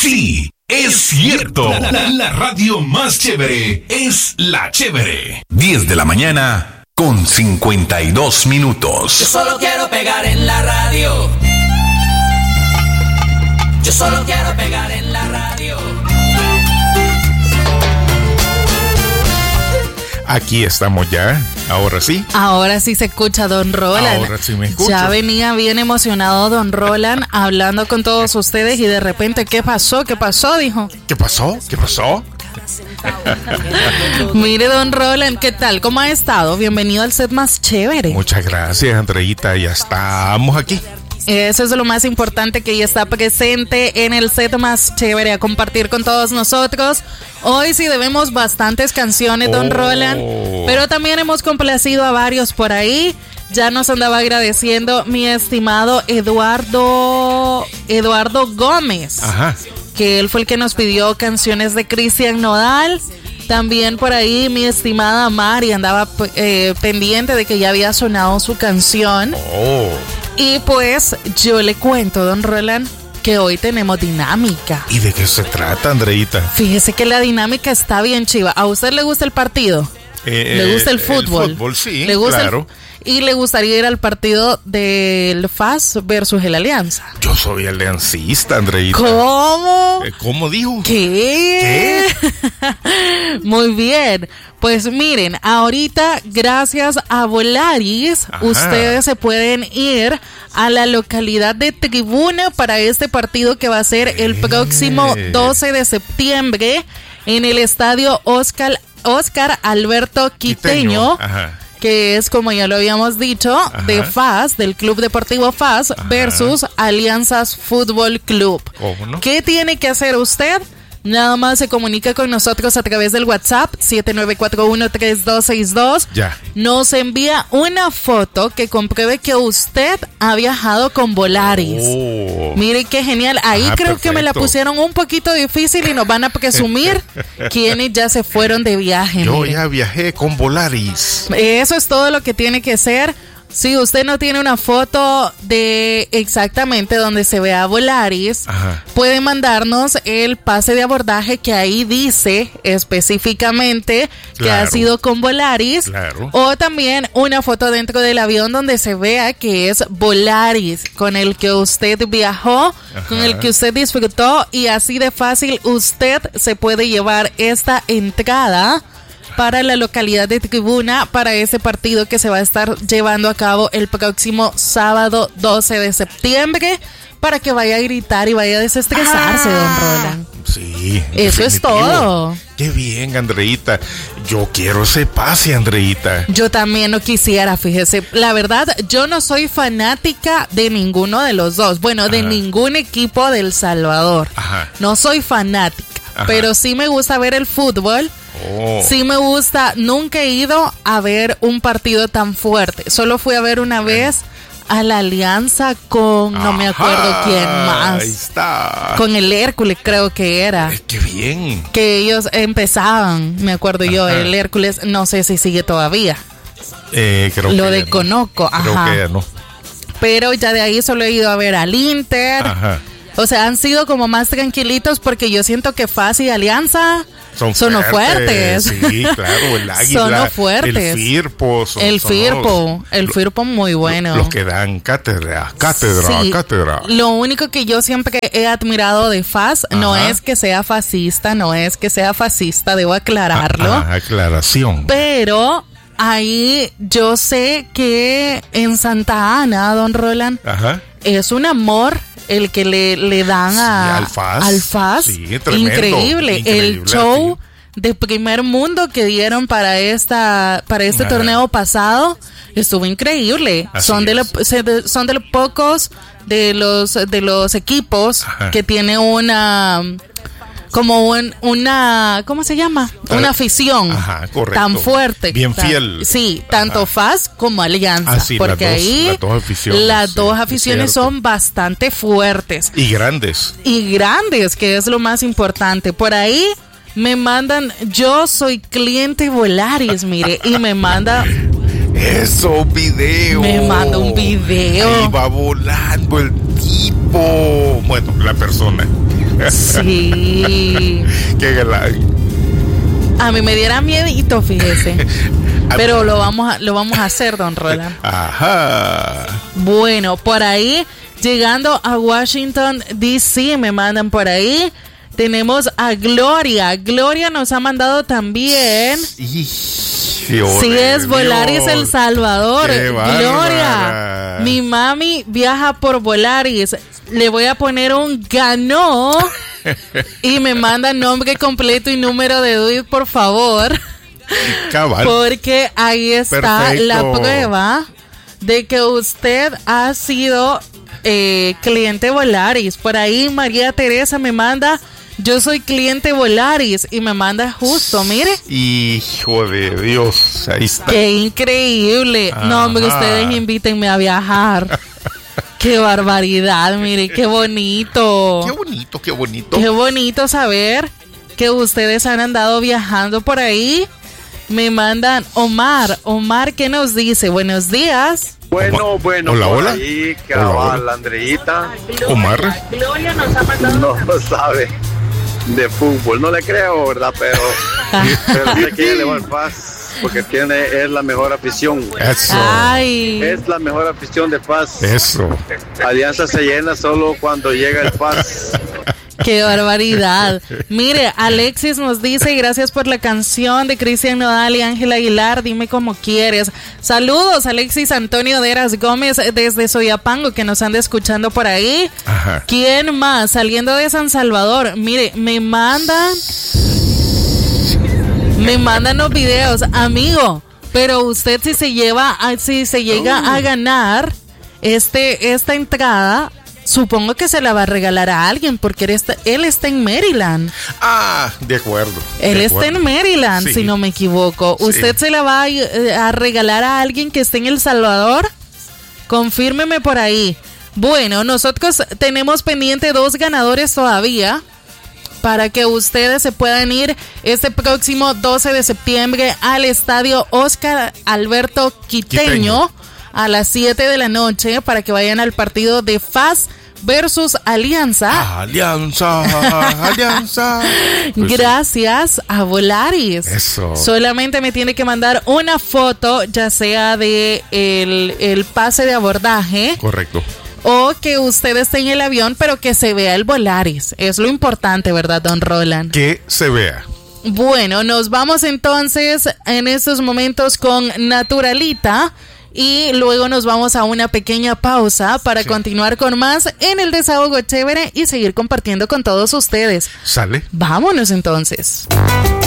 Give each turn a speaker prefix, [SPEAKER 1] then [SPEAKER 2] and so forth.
[SPEAKER 1] Sí, es cierto. La radio más chévere es La Chévere. 10 de la mañana con 52 minutos.
[SPEAKER 2] Yo solo quiero pegar en la radio. Yo solo quiero pegar en la radio.
[SPEAKER 3] Aquí estamos ya, ahora sí.
[SPEAKER 4] Ahora sí se escucha Don Roland.
[SPEAKER 3] Ahora sí me escucho.
[SPEAKER 4] Ya venía bien emocionado Don Roland hablando con todos ustedes y de repente, ¿qué pasó? ¿Qué pasó? Dijo.
[SPEAKER 3] ¿Qué pasó? ¿Qué pasó?
[SPEAKER 4] Mire, Don Roland, ¿qué tal? ¿Cómo ha estado? Bienvenido al set más chévere.
[SPEAKER 3] Muchas gracias, Andreita, ya estamos aquí.
[SPEAKER 4] Eso es lo más importante, que ella está presente en el set más chévere a compartir con todos nosotros. Hoy sí debemos bastantes canciones, Don Roland, pero también hemos complacido a varios por ahí. Ya nos andaba agradeciendo mi estimado Eduardo Gómez.
[SPEAKER 3] Ajá.
[SPEAKER 4] Que él fue el que nos pidió canciones de Cristian Nodal. También por ahí mi estimada Mari andaba pendiente de que ya había sonado su canción. Y pues yo le cuento, Don Roland, que hoy tenemos dinámica.
[SPEAKER 3] ¿Y de qué se trata, Andreita?
[SPEAKER 4] Fíjese que la dinámica está bien chiva. ¿A usted le gusta el partido? ¿Le gusta el fútbol?
[SPEAKER 3] El fútbol, sí,
[SPEAKER 4] ¿Le gusta
[SPEAKER 3] claro.
[SPEAKER 4] ¿Y le gustaría ir al partido del FAS versus el Alianza?
[SPEAKER 3] Yo soy aliancista, Andreita.
[SPEAKER 4] ¿Cómo?
[SPEAKER 3] ¿Cómo dijo?
[SPEAKER 4] ¿Qué? Muy bien. Pues miren, ahorita gracias a Volaris, ustedes se pueden ir a la localidad de Tribuna para este partido que va a ser el próximo 12 de septiembre en el estadio Oscar Alberto Quiteño.
[SPEAKER 3] Ajá.
[SPEAKER 4] Que es, como ya lo habíamos dicho, de FAS, del Club Deportivo FAS, versus Alianzas Fútbol Club.
[SPEAKER 3] ¿Cómo no?
[SPEAKER 4] ¿Qué tiene que hacer usted? Nada más se comunica con nosotros a través del WhatsApp 7941-3262.
[SPEAKER 3] Ya.
[SPEAKER 4] Nos envía una foto que compruebe que usted ha viajado con Volaris. Mire qué genial. Ahí creo
[SPEAKER 3] perfecto.
[SPEAKER 4] que me la pusieron un poquito difícil y nos van a presumir quienes ya se fueron de viaje.
[SPEAKER 3] Yo
[SPEAKER 4] mire.
[SPEAKER 3] ya viajé con Volaris.
[SPEAKER 4] Eso es todo lo que tiene que ser. Si usted no tiene una foto de exactamente donde se vea Volaris, puede mandarnos el pase de abordaje que ahí dice específicamente que ha sido con Volaris, o también una foto dentro del avión donde se vea que es Volaris con el que usted viajó, con el que usted disfrutó, y así de fácil usted se puede llevar esta entrada para la localidad de Tribuna para ese partido que se va a estar llevando a cabo el próximo sábado 12 de septiembre, para que vaya a gritar y vaya a desestresarse, Don Roland.
[SPEAKER 3] Sí,
[SPEAKER 4] eso es todo.
[SPEAKER 3] Qué bien, Andreita. Yo quiero ese pase, Andreita.
[SPEAKER 4] Yo también lo quisiera, fíjese. La verdad, yo no soy fanática de ninguno de los dos. Bueno, de ningún equipo de El Salvador. No soy fanática, pero sí me gusta ver el fútbol. Sí me gusta. Nunca he ido a ver un partido tan fuerte. Solo fui a ver una vez a la Alianza con no me acuerdo quién más.
[SPEAKER 3] Ahí está.
[SPEAKER 4] Con el Hércules creo que era.
[SPEAKER 3] Qué bien.
[SPEAKER 4] Que ellos empezaban, me acuerdo yo, el Hércules, no sé si sigue todavía.
[SPEAKER 3] Creo
[SPEAKER 4] lo
[SPEAKER 3] que
[SPEAKER 4] de Conoco,
[SPEAKER 3] Creo que ya no.
[SPEAKER 4] Pero ya de ahí solo he ido a ver al Inter. O sea, han sido como más tranquilitos, porque yo siento que FAS y Alianza son fuertes.
[SPEAKER 3] Sí, claro, el Águila,
[SPEAKER 4] son fuertes.
[SPEAKER 3] el Firpo.
[SPEAKER 4] El Firpo muy bueno.
[SPEAKER 3] Los que dan cátedra.
[SPEAKER 4] Sí, lo único que yo siempre he admirado de FAS no es que sea fascista, debo aclararlo.
[SPEAKER 3] Aclaración.
[SPEAKER 4] Pero ahí yo sé que en Santa Ana, Don Roland, es un amor el que le dan al FAS.
[SPEAKER 3] Sí, tremendo, increíble.
[SPEAKER 4] El show de primer mundo que dieron para este torneo pasado estuvo increíble. Son de los pocos de los equipos que tiene una ¿cómo se llama? Una afición tan fuerte.
[SPEAKER 3] Bien fiel.
[SPEAKER 4] Sí, tanto FAS como Alianza. Porque ahí las dos aficiones son bastante fuertes.
[SPEAKER 3] Y grandes.
[SPEAKER 4] Que es lo más importante. Por ahí me mandan, yo soy cliente Volaris, mire, y me manda...
[SPEAKER 3] Eso, video.
[SPEAKER 4] Me manda un video.
[SPEAKER 3] Ahí va volando el tipo. Bueno, la persona.
[SPEAKER 4] Sí. A mí me diera miedito, fíjese. Pero lo vamos a hacer, don Roland.
[SPEAKER 3] Ajá.
[SPEAKER 4] Bueno, por ahí, llegando a Washington, D.C., me mandan por ahí. Tenemos a Gloria. Gloria nos ha mandado también. Sí, es Volaris El Salvador. Gloria, mi mami viaja por Volaris. Le voy a poner un ganó. Y me manda nombre completo y número de DUI, por favor. Cabal. Porque ahí está perfecto. La prueba de que usted ha sido cliente Volaris. Por ahí María Teresa me manda: yo soy cliente Volaris, y me manda justo, mire.
[SPEAKER 3] Hijo de Dios, ahí está.
[SPEAKER 4] Qué increíble. Ajá. No, hombre, ustedes invítenme a viajar. Qué barbaridad, mire, qué bonito.
[SPEAKER 3] Qué bonito, qué bonito.
[SPEAKER 4] Qué bonito saber que ustedes han andado viajando por ahí. Me mandan Omar. Omar, ¿qué nos dice? Buenos días.
[SPEAKER 5] Bueno,
[SPEAKER 3] hola,
[SPEAKER 5] por
[SPEAKER 3] hola.
[SPEAKER 5] ahí, cabal, hola. Andreita.
[SPEAKER 3] Omar.
[SPEAKER 5] Gloria nos ha mandado. No sabe de fútbol, no le creo, ¿verdad? Pero sé que ella le va al Paz, porque es la mejor afición.
[SPEAKER 3] Eso.
[SPEAKER 4] Ay.
[SPEAKER 5] Es la mejor afición de Paz.
[SPEAKER 3] Eso.
[SPEAKER 5] Alianza se llena solo cuando llega el Paz.
[SPEAKER 4] ¡Qué barbaridad! Mire, Alexis nos dice: gracias por la canción de Cristian Nodal y Ángel Aguilar, dime cómo quieres. Saludos, Alexis Antonio Deras Gómez desde Soyapango, que nos anda escuchando por ahí. Ajá. ¿Quién más? Saliendo de San Salvador. Mire, me mandan los videos, amigo. Pero usted si se llega a ganar esta entrada, supongo que se la va a regalar a alguien, porque él está en Maryland.
[SPEAKER 3] Ah, de acuerdo.
[SPEAKER 4] Él está en Maryland, sí, si no me equivoco. Sí. ¿Usted se la va a regalar a alguien que esté en El Salvador? Confírmeme por ahí. Bueno, nosotros tenemos pendiente 2 ganadores todavía, para que ustedes se puedan ir este próximo 12 de septiembre al estadio Oscar Alberto Quiteño. A las 7 de la noche, para que vayan al partido de FAS versus Alianza.
[SPEAKER 3] Alianza.
[SPEAKER 4] Pues gracias a Volaris.
[SPEAKER 3] Eso.
[SPEAKER 4] Solamente me tiene que mandar una foto, ya sea de el pase de abordaje.
[SPEAKER 3] Correcto.
[SPEAKER 4] O que usted esté en el avión, pero que se vea el Volaris. Es lo importante, ¿verdad, don Roland?
[SPEAKER 3] Que se vea.
[SPEAKER 4] Bueno, nos vamos entonces en estos momentos con Naturalita. Y luego nos vamos a una pequeña pausa para continuar con más en el Desahogo Chévere y seguir compartiendo con todos ustedes.
[SPEAKER 3] ¿Sale?
[SPEAKER 4] Vámonos entonces.